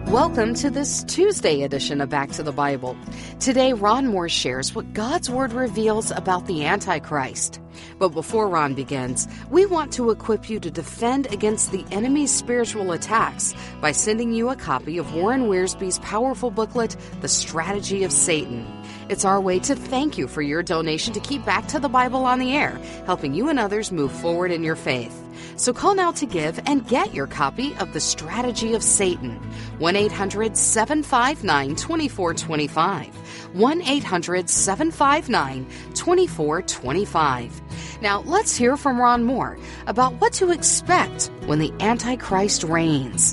Welcome to this Tuesday edition of Back to the Bible. Today, Ron Moore shares what God's Word reveals about the Antichrist. But before Ron begins, we want to equip you to defend against the enemy's spiritual attacks by sending you a copy of Warren Wiersbe's powerful booklet, The Strategy of Satan. It's our way to thank you for your donation to keep Back to the Bible on the air, helping you and others move forward in your faith. So call now to give and get your copy of The Strategy of Satan. 1-800-759-2425. 1-800-759-2425. Now let's hear from Ron Moore about what to expect when the Antichrist reigns.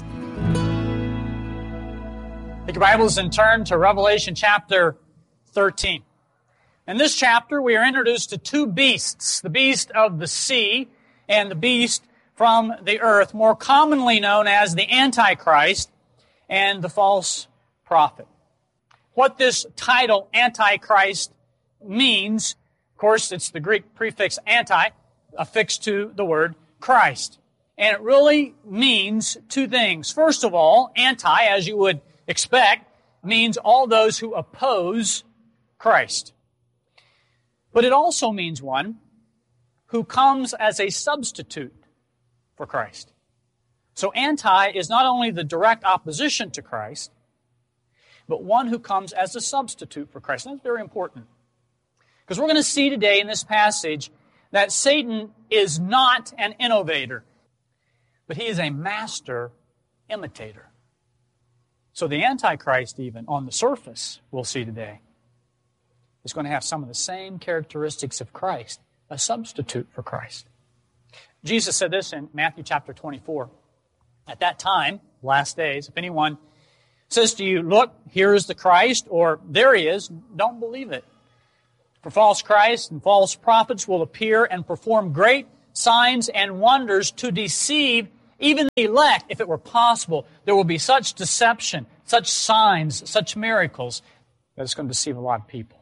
Take your Bibles and turn to Revelation chapter 13. In this chapter, we are introduced to two beasts, the beast of the sea and the beast from the earth, more commonly known as the Antichrist and the false prophet. What this title, Antichrist, means, of course, it's the Greek prefix anti, affixed to the word Christ. And it really means two things. First of all, anti, as you would expect, means all those who oppose Christ. But it also means one who comes as a substitute for Christ. So anti is not only the direct opposition to Christ, but one who comes as a substitute for Christ. And that's very important. Because we're going to see today in this passage that Satan is not an innovator, but he is a master imitator. So the Antichrist, even on the surface, we'll see today, is going to have some of the same characteristics of Christ, a substitute for Christ. Jesus said this in Matthew chapter 24. At that time, last days, if anyone says to you, look, here is the Christ, or there he is, don't believe it. For false Christs and false prophets will appear and perform great signs and wonders to deceive even the elect, if it were possible. There will be such deception, such signs, such miracles, that it's going to deceive a lot of people.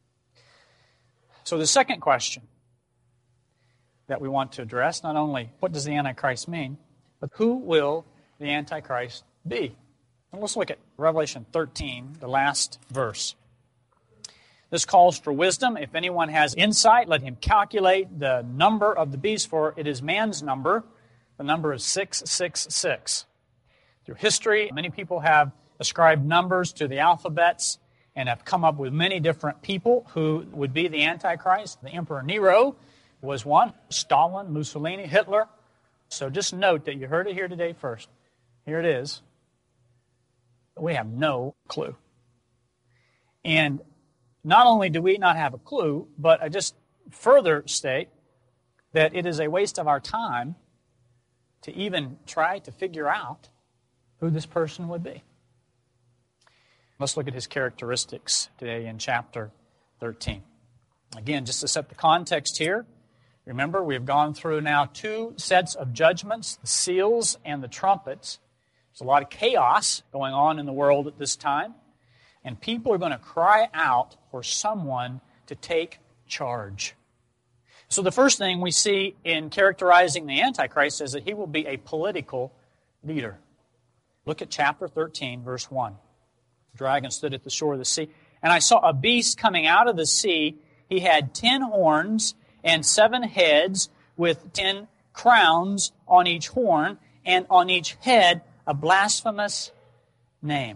So the second question that we want to address, not only what does the Antichrist mean, but who will the Antichrist be? And let's look at Revelation 13, the last verse. This calls for wisdom. If anyone has insight, let him calculate the number of the beast, for it is man's number. The number is 666. Through history, many people have ascribed numbers to the alphabets and have come up with many different people who would be the Antichrist. The Emperor Nero was one. Stalin, Mussolini, Hitler. So just note that you heard it here today first. Here it is. We have no clue. And not only do we not have a clue, but I just further state that it is a waste of our time to even try to figure out who this person would be. Let's look at his characteristics today in chapter 13. Again, just to set the context here, remember, we have gone through now two sets of judgments, the seals and the trumpets. There's a lot of chaos going on in the world at this time, and people are going to cry out for someone to take charge. So the first thing we see in characterizing the Antichrist is that he will be a political leader. Look at chapter 13, verse 1. The dragon stood at the shore of the sea, and I saw a beast coming out of the sea. He had 10 horns and 7 heads, with 10 crowns on each horn, and on each head a blasphemous name.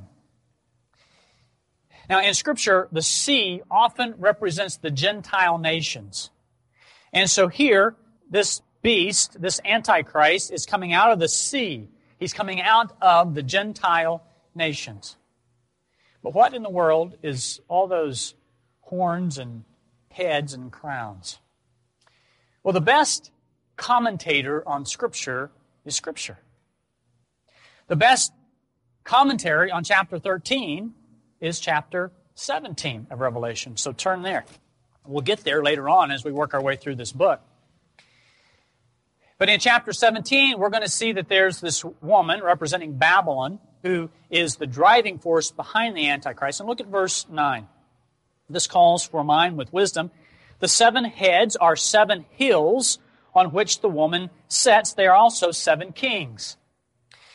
Now, in Scripture, the sea often represents the Gentile nations. And so here, this beast, this Antichrist, is coming out of the sea. He's coming out of the Gentile nations. But what in the world is all those horns and heads and crowns? Well, the best commentator on Scripture is Scripture. The best commentary on chapter 13 is chapter 17 of Revelation. So turn there. We'll get there later on as we work our way through this book. But in chapter 17, we're going to see that there's this woman representing Babylon who is the driving force behind the Antichrist. And look at verse 9. This calls for a mind with wisdom. The 7 heads are 7 hills on which the woman sits. They are also 7 kings.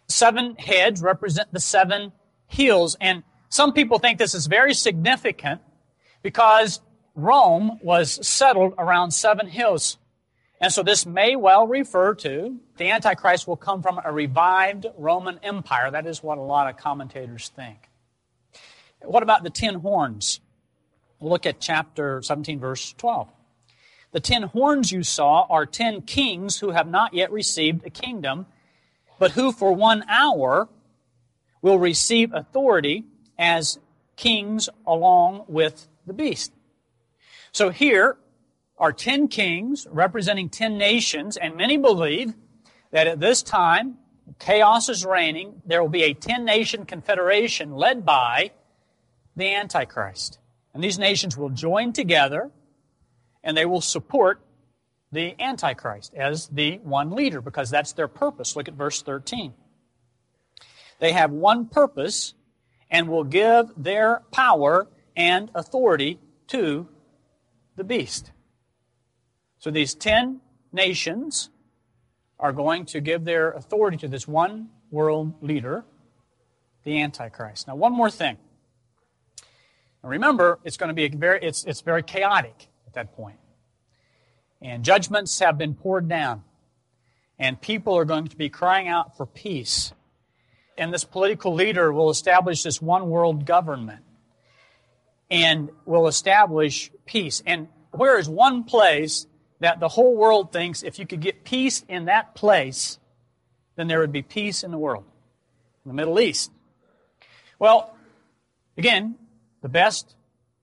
7 heads represent the 7 hills. And some people think this is very significant because Rome was settled around 7 hills. And so this may well refer to the Antichrist will come from a revived Roman Empire. That is what a lot of commentators think. What about the 10 horns? We'll look at chapter 17, verse 12. The 10 horns you saw are 10 kings who have not yet received a kingdom, but who for 1 hour will receive authority as kings along with the beast. So here are 10 kings representing 10 nations, and many believe that at this time, chaos is reigning, there will be a 10-nation confederation led by the Antichrist. And these nations will join together, and they will support the Antichrist as the one leader, because that's their purpose. Look at verse 13. They have one purpose and will give their power and authority to the beast. So these 10 nations are going to give their authority to this one world leader, the Antichrist. Now, one more thing. Now, remember, it's going to be it's very chaotic at that point. And judgments have been poured down. And people are going to be crying out for peace. And this political leader will establish this one world government and will establish peace. And where is one place that the whole world thinks if you could get peace in that place, then there would be peace in the world? In the Middle East. Well, again, the best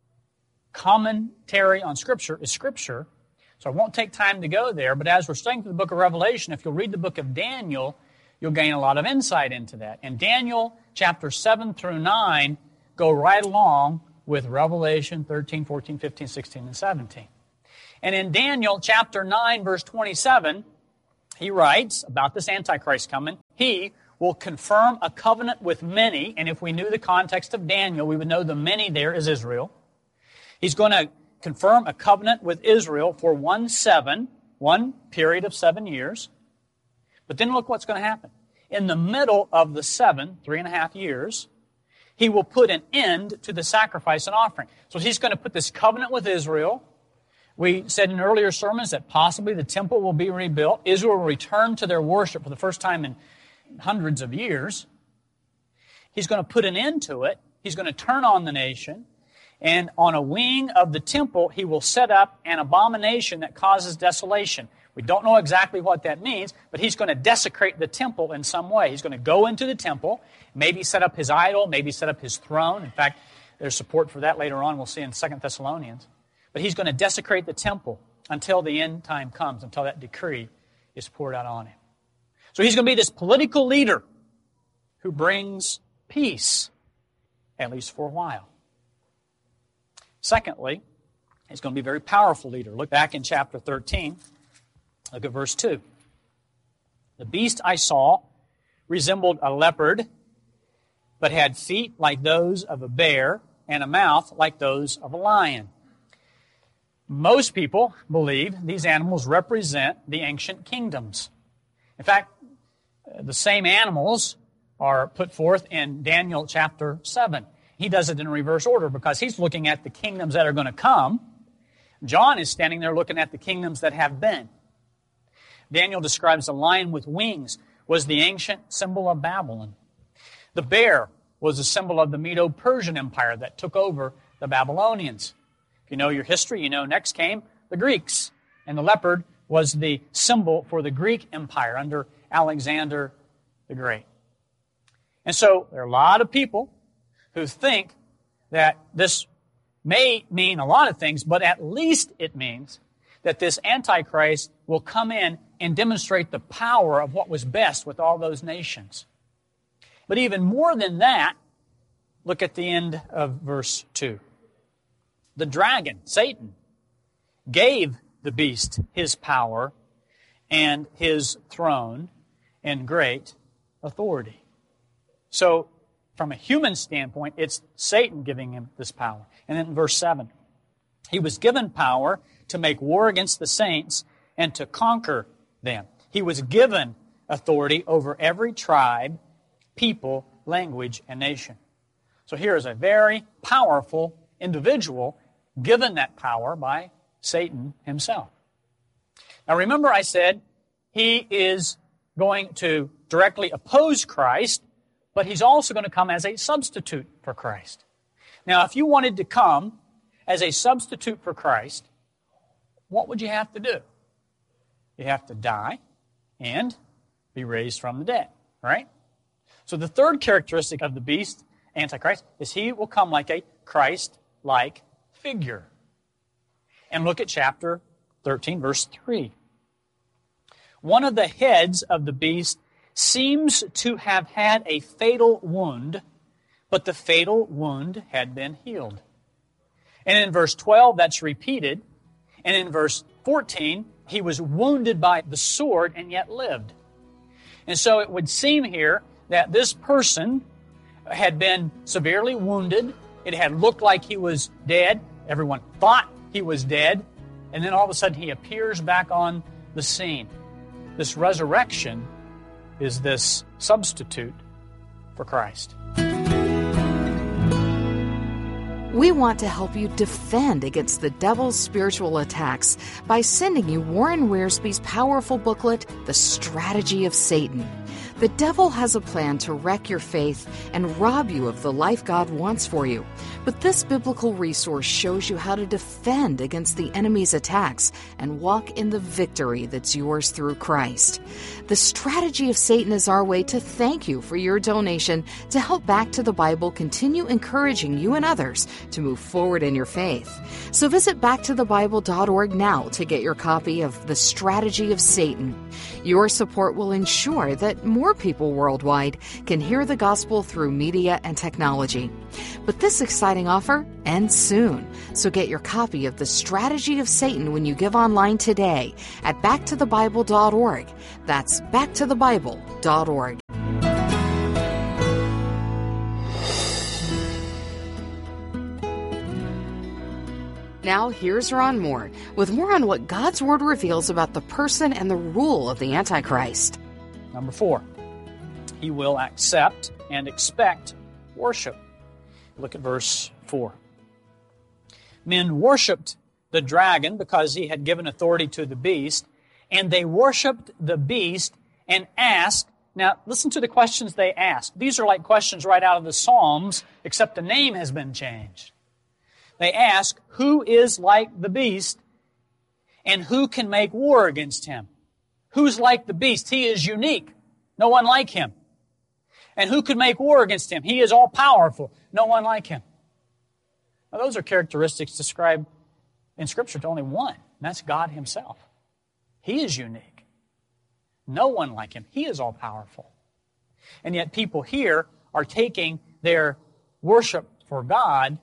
commentary on Scripture is Scripture. So I won't take time to go there, but as we're studying through the book of Revelation, if you'll read the book of Daniel, you'll gain a lot of insight into that. And Daniel chapter 7 through 9 go right along with Revelation 13, 14, 15, 16, and 17. And in Daniel chapter 9, verse 27, he writes about this Antichrist coming. He will confirm a covenant with many, and if we knew the context of Daniel, we would know the many there is Israel. He's going to confirm a covenant with Israel for one period of 7 years. But then look what's going to happen. In the middle of the 3.5 years, he will put an end to the sacrifice and offering. So he's going to put this covenant with Israel. We said in earlier sermons that possibly the temple will be rebuilt. Israel will return to their worship for the first time in hundreds of years. He's going to put an end to it. He's going to turn on the nation. And on a wing of the temple, he will set up an abomination that causes desolation. We don't know exactly what that means, but he's going to desecrate the temple in some way. He's going to go into the temple, maybe set up his idol, maybe set up his throne. In fact, there's support for that later on. We'll see in 2 Thessalonians. But he's going to desecrate the temple until the end time comes, until that decree is poured out on him. So he's going to be this political leader who brings peace, at least for a while. Secondly, he's going to be a very powerful leader. Look back in chapter 13. Look at verse 2. The beast I saw resembled a leopard, but had feet like those of a bear and a mouth like those of a lion. Most people believe these animals represent the ancient kingdoms. In fact, the same animals are put forth in Daniel chapter 7. He does it in reverse order because he's looking at the kingdoms that are going to come. John is standing there looking at the kingdoms that have been. Daniel describes a lion with wings was the ancient symbol of Babylon. The bear was a symbol of the Medo-Persian Empire that took over the Babylonians. If you know your history, you know next came the Greeks. And the leopard was the symbol for the Greek Empire under Alexander the Great. And so there are a lot of people who think that this may mean a lot of things, but at least it means that this Antichrist will come in and demonstrate the power of what was best with all those nations. But even more than that, look at the end of verse 2. The dragon, Satan, gave the beast his power and his throne and great authority. So, from a human standpoint, it's Satan giving him this power. And then in verse 7, he was given power to make war against the saints and to conquer them. He was given authority over every tribe people, language, and nation. So here is a very powerful individual given that power by Satan himself. Now remember I said he is going to directly oppose Christ, but he's also going to come as a substitute for Christ. Now if you wanted to come as a substitute for Christ, what would you have to do? You have to die and be raised from the dead, right? So the third characteristic of the beast, Antichrist, is he will come like a Christ-like figure. And look at chapter 13, verse 3. One of the heads of the beast seems to have had a fatal wound, but the fatal wound had been healed. And in verse 12, that's repeated. And in verse 14, he was wounded by the sword and yet lived. And so it would seem here that this person had been severely wounded. It had looked like he was dead. Everyone thought he was dead. And then all of a sudden he appears back on the scene. This resurrection is this substitute for Christ. We want to help you defend against the devil's spiritual attacks by sending you Warren Wiersbe's powerful booklet, The Strategy of Satan. The devil has a plan to wreck your faith and rob you of the life God wants for you. But this biblical resource shows you how to defend against the enemy's attacks and walk in the victory that's yours through Christ. The Strategy of Satan is our way to thank you for your donation to help Back to the Bible continue encouraging you and others to move forward in your faith. So visit backtothebible.org now to get your copy of The Strategy of Satan. Your support will ensure that more people worldwide can hear the gospel through media and technology. But this exciting offer ends soon, so get your copy of The Strategy of Satan when you give online today at backtothebible.org. That's backtothebible.org. Now, here's Ron Moore with more on what God's Word reveals about the person and the rule of the Antichrist. Number 4, he will accept and expect worship. Look at verse 4. Men worshipped the dragon because he had given authority to the beast, and they worshipped the beast and asked. Now, listen to the questions they asked. These are like questions right out of the Psalms, except the name has been changed. They ask, who is like the beast, and who can make war against him? Who's like the beast? He is unique. No one like him. And who could make war against him? He is all-powerful. No one like him. Now, those are characteristics described in Scripture to only one, and that's God himself. He is unique. No one like him. He is all-powerful. And yet people here are taking their worship for God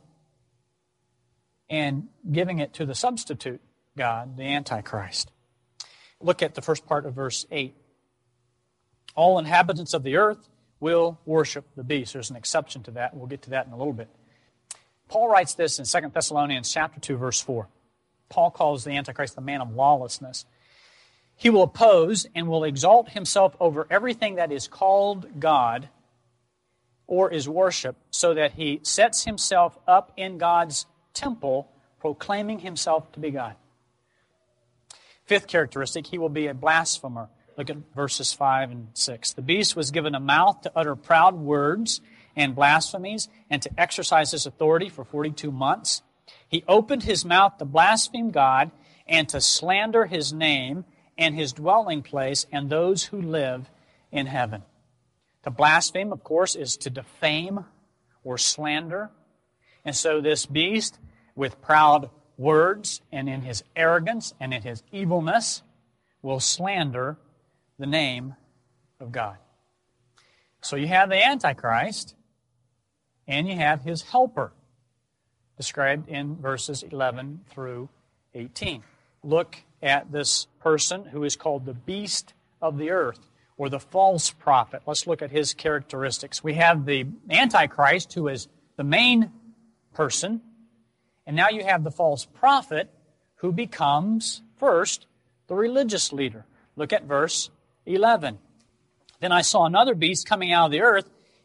and giving it to the substitute God, the Antichrist. Look at the first part of verse 8. All inhabitants of the earth will worship the beast. There's an exception to that. We'll get to that in a little bit. Paul writes this in 2 Thessalonians chapter 2, verse 4. Paul calls the Antichrist the man of lawlessness. He will oppose and will exalt himself over everything that is called God or is worshipped, so that he sets himself up in God's temple, proclaiming himself to be God. Fifth characteristic, he will be a blasphemer. Look at verses 5 and 6. The beast was given a mouth to utter proud words and blasphemies and to exercise his authority for 42 months. He opened his mouth to blaspheme God and to slander his name and his dwelling place and those who live in heaven. To blaspheme, of course, is to defame or slander. And so this beast, with proud words and in his arrogance and in his evilness, will slander the name of God. So you have the Antichrist and you have his helper, described in verses 11 through 18. Look at this person who is called the beast of the earth, or the false prophet. Let's look at his characteristics. We have the Antichrist, who is the main person, and now you have the false prophet, who becomes, first, the religious leader. Look at verse 11. Then I saw another beast coming out of the earth.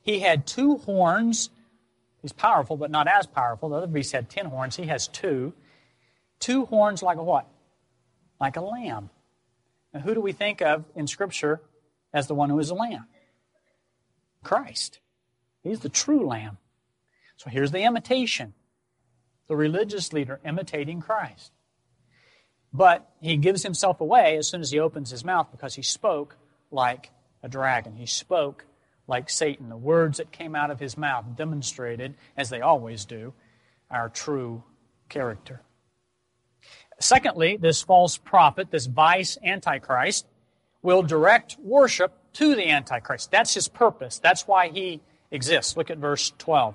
He had 2 horns. He's powerful, but not as powerful. The other beast had 10 horns. He has 2. 2 horns like a what? Like a lamb. Now, who do we think of in Scripture as the one who is a lamb? Christ. He's the true lamb. So here's the imitation. The religious leader imitating Christ. But he gives himself away as soon as he opens his mouth because he spoke like a dragon. He spoke like Satan. The words that came out of his mouth demonstrated, as they always do, our true character. Secondly, this false prophet, this vice Antichrist, will direct worship to the Antichrist. That's his purpose. That's why he exists. Look at verse 12.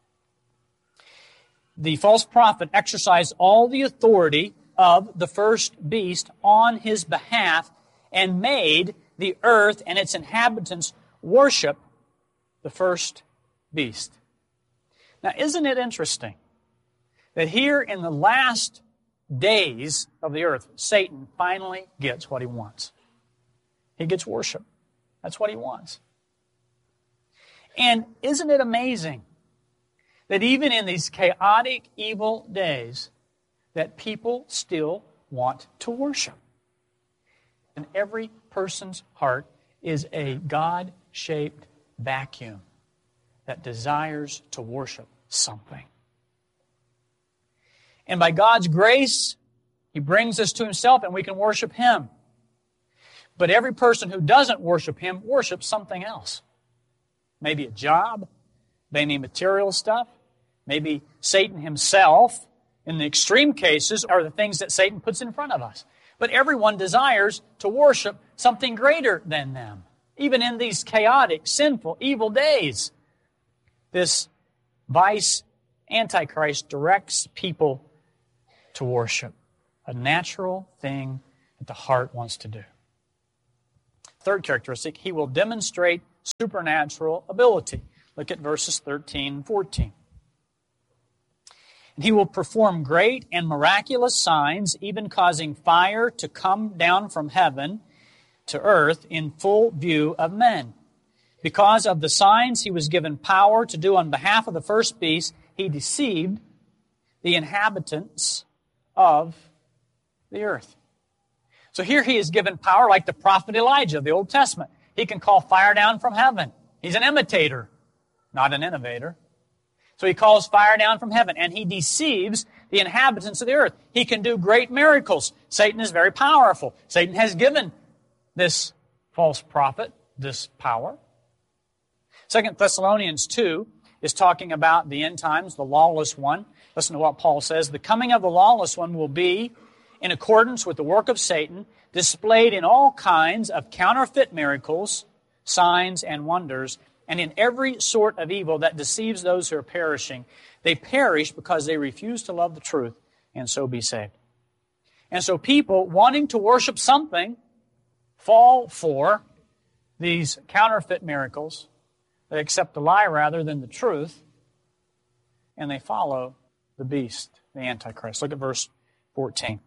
The false prophet exercised all the authority of the first beast on his behalf and made the earth and its inhabitants worship the first beast. Now, isn't it interesting that here in the last days of the earth, Satan finally gets what he wants? He gets worship. That's what he wants. And isn't it amazing that even in these chaotic, evil days, that people still want to worship? And every person's heart is a God-shaped vacuum that desires to worship something. And by God's grace, He brings us to Himself and we can worship Him. But every person who doesn't worship Him worships something else. Maybe a job, maybe material stuff, maybe Satan himself. In the extreme cases are the things that Satan puts in front of us. But everyone desires to worship something greater than them. Even in these chaotic, sinful, evil days, this vice Antichrist directs people to worship. A natural thing that the heart wants to do. Third characteristic, he will demonstrate supernatural ability. Look at verses 13 and 14. And he will perform great and miraculous signs, even causing fire to come down from heaven to earth in full view of men. Because of the signs he was given power to do on behalf of the first beast, he deceived the inhabitants of the earth. So here he is given power like the prophet Elijah of the Old Testament. He can call fire down from heaven. He's an imitator, not an innovator. So he calls fire down from heaven, and he deceives the inhabitants of the earth. He can do great miracles. Satan is very powerful. Satan has given this false prophet this power. 2 Thessalonians 2 is talking about the end times, the lawless one. Listen to what Paul says. The coming of the lawless one will be in accordance with the work of Satan, displayed in all kinds of counterfeit miracles, signs, and wonders, and in every sort of evil that deceives those who are perishing. They perish because they refuse to love the truth and so be saved. And so people wanting to worship something fall for these counterfeit miracles. They accept the lie rather than the truth, and they follow the beast, the Antichrist. Look at verse 14.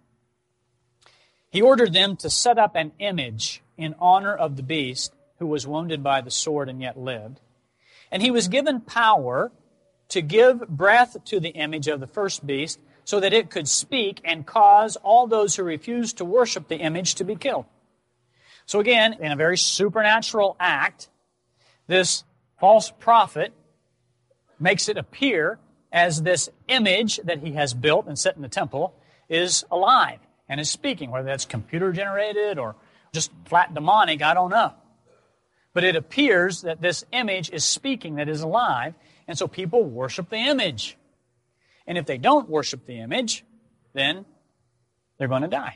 He ordered them to set up an image in honor of the beast who was wounded by the sword and yet lived. And he was given power to give breath to the image of the first beast so that it could speak and cause all those who refused to worship the image to be killed. So again, in a very supernatural act, this false prophet makes it appear as this image that he has built and set in the temple is alive and is speaking, whether that's computer generated or just flat demonic, I don't know. But it appears that this image is speaking, that is alive, and so people worship the image. And if they don't worship the image, then they're going to die.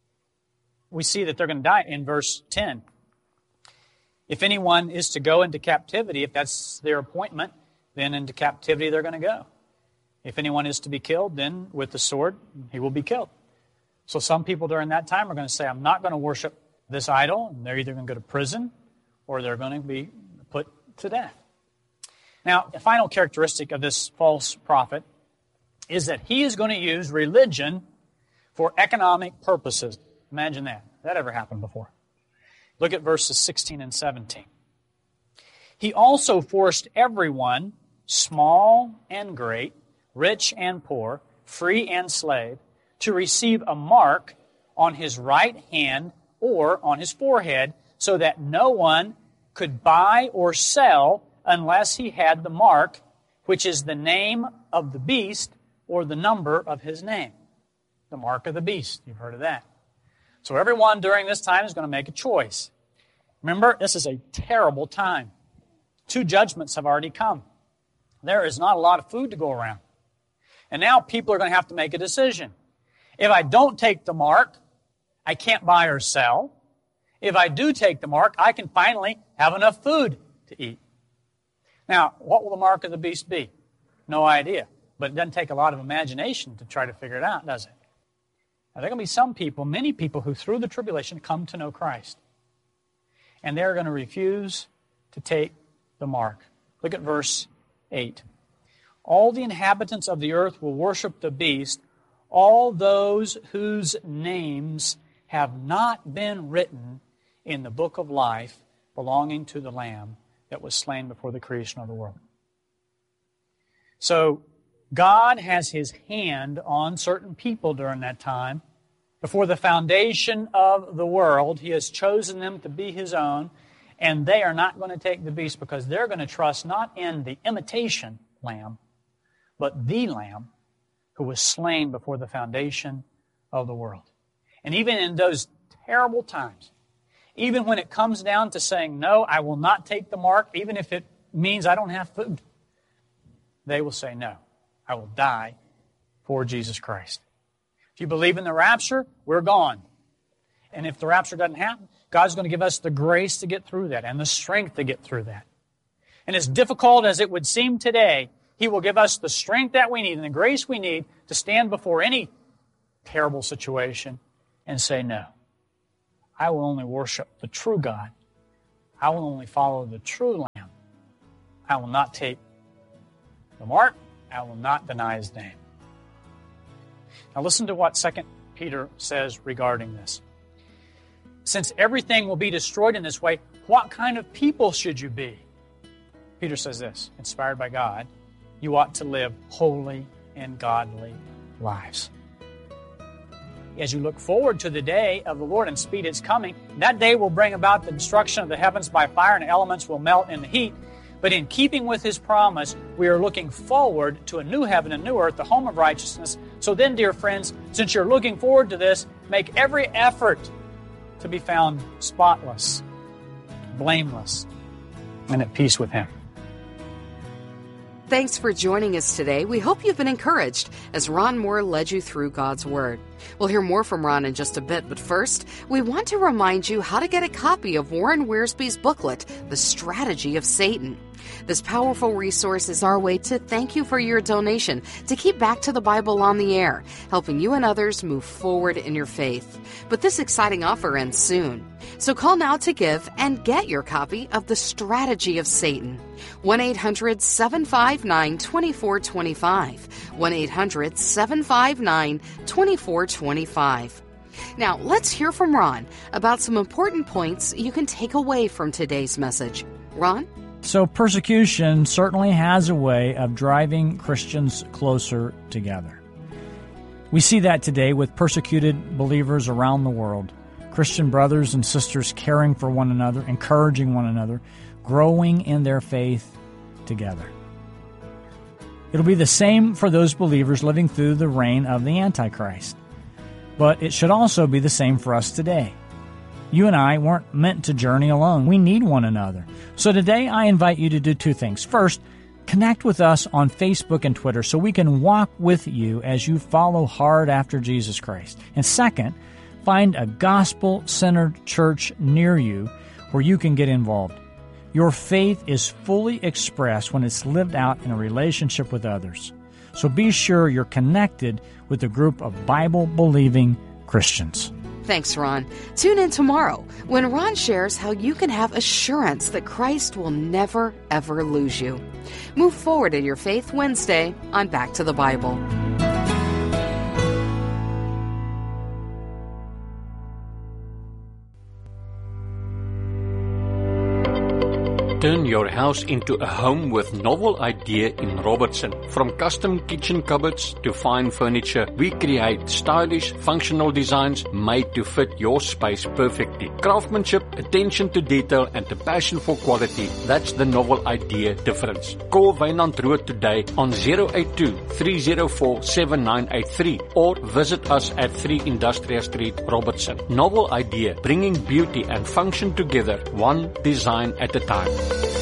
We see that they're going to die in verse 10. If anyone is to go into captivity, if that's their appointment, then into captivity they're going to go. If anyone is to be killed, then with the sword, he will be killed. So some people during that time are going to say, I'm not going to worship this idol, and they're either going to go to prison or they're going to be put to death. Now, the final characteristic of this false prophet is that he is going to use religion for economic purposes. Imagine that. That ever happened before? Look at verses 16 and 17. He also forced everyone, small and great, rich and poor, free and slave, to receive a mark on his right hand or on his forehead, so that no one could buy or sell unless he had the mark, which is the name of the beast or the number of his name. The mark of the beast. You've heard of that. So everyone during this time is going to make a choice. Remember, this is a terrible time. 2 judgments have already come. There is not a lot of food to go around. And now people are going to have to make a decision. If I don't take the mark, I can't buy or sell. If I do take the mark, I can finally have enough food to eat. Now, what will the mark of the beast be? No idea. But it doesn't take a lot of imagination to try to figure it out, does it? Now, there are going to be some people, many people, who through the tribulation come to know Christ. And they're going to refuse to take the mark. Look at verse 8. All the inhabitants of the earth will worship the beast, all those whose names have not been written in the book of life belonging to the Lamb that was slain before the creation of the world. So, God has His hand on certain people during that time. Before the foundation of the world, He has chosen them to be His own, and they are not going to take the beast because they're going to trust not in the imitation Lamb, but the Lamb who was slain before the foundation of the world. And even in those terrible times, even when it comes down to saying, no, I will not take the mark, even if it means I don't have food, they will say, no, I will die for Jesus Christ. If you believe in the rapture, we're gone. And if the rapture doesn't happen, God's going to give us the grace to get through that and the strength to get through that. And as difficult as it would seem today, He will give us the strength that we need and the grace we need to stand before any terrible situation and say, no, I will only worship the true God. I will only follow the true Lamb. I will not take the mark. I will not deny His name. Now listen to what 2 Peter says regarding this. Since everything will be destroyed in this way, what kind of people should you be? Peter says this, inspired by God, you ought to live holy and godly lives. As you look forward to the day of the Lord and speed its coming, that day will bring about the destruction of the heavens by fire, and elements will melt in the heat. But in keeping with His promise, we are looking forward to a new heaven and new earth, the home of righteousness. So then, dear friends, since you're looking forward to this, make every effort to be found spotless, blameless, and at peace with Him. Thanks for joining us today. We hope you've been encouraged as Ron Moore led you through God's Word. We'll hear more from Ron in just a bit, but first, we want to remind you how to get a copy of Warren Wiersbe's booklet, The Strategy of Satan. This powerful resource is our way to thank you for your donation to keep Back to the Bible on the air, helping you and others move forward in your faith. But this exciting offer ends soon. So call now to give and get your copy of The Strategy of Satan. 1-800-759-2425. 1-800-759-2425. Now, let's hear from Ron about some important points you can take away from today's message. Ron? So persecution certainly has a way of driving Christians closer together. We see that today with persecuted believers around the world. Christian brothers and sisters caring for one another, encouraging one another, growing in their faith together. It'll be the same for those believers living through the reign of the Antichrist. But it should also be the same for us today. You and I weren't meant to journey alone. We need one another. So today I invite you to do 2 things. First, connect with us on Facebook and Twitter so we can walk with you as you follow hard after Jesus Christ. And second, find a gospel-centered church near you where you can get involved. Your faith is fully expressed when it's lived out in a relationship with others. So be sure you're connected with a group of Bible-believing Christians. Thanks, Ron. Tune in tomorrow when Ron shares how you can have assurance that Christ will never, ever lose you. Move forward in your faith Wednesday on Back to the Bible. Turn your house into a home with Novel Idea in Robertson. From custom kitchen cupboards to fine furniture, we create stylish, functional designs made to fit your space perfectly. Craftsmanship, attention to detail, and a passion for quality, that's the Novel Idea difference. Call Wynand Rood today on 082-304-7983 or visit us at 3 Industrial Street, Robertson. Novel Idea, bringing beauty and function together, one design at a time.